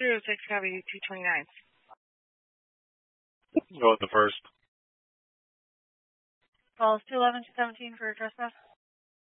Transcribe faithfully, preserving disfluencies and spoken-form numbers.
zero six, copy two twenty-nine. Go with the first. Calls two eleven to seventeen for trespass.